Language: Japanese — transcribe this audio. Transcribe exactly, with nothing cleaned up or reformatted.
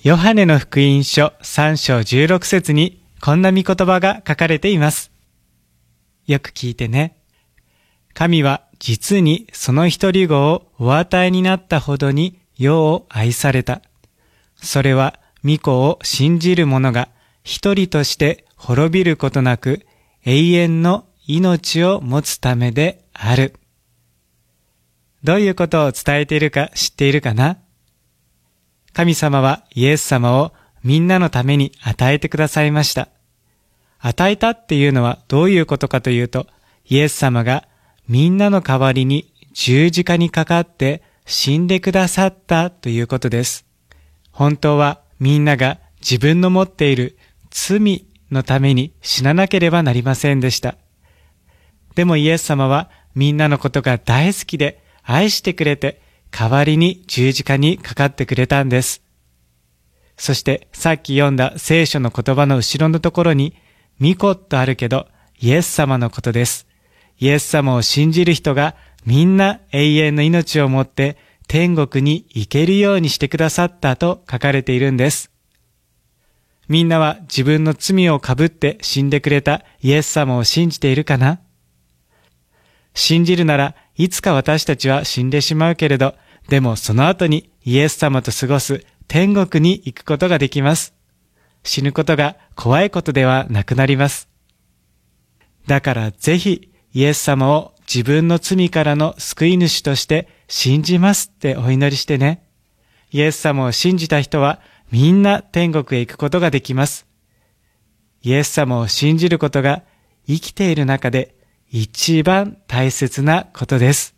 ヨハネの福音書さん章じゅうろく節にこんな御言葉が書かれています。よく聞いてね。神は実にその一人子をお与えになったほどに世を愛された。それは御子を信じる者が一人として滅びることなく永遠の命を持つためである。どういうことを伝えているか知っているかな？神様はイエス様をみんなのために与えてくださいました。与えたっていうのはどういうことかというと、イエス様がみんなの代わりに十字架にかかって死んでくださったということです。本当はみんなが自分の持っている罪のために死ななければなりませんでした。でもイエス様はみんなのことが大好きで愛してくれて、代わりに十字架にかかってくれたんです。そしてさっき読んだ聖書の言葉の後ろのところに、御子とあるけど、イエス様のことです。イエス様を信じる人がみんな永遠の命をもって天国に行けるようにしてくださったと書かれているんです。みんなは自分の罪をかぶって死んでくれたイエス様を信じているかな？信じるならいつか私たちは死んでしまうけれど、でもその後にイエス様と過ごす天国に行くことができます。死ぬことが怖いことではなくなります。だからぜひイエス様を自分の罪からの救い主として信じますってお祈りしてね。イエス様を信じた人はみんな天国へ行くことができます。イエス様を信じることが生きている中で一番大切なことです。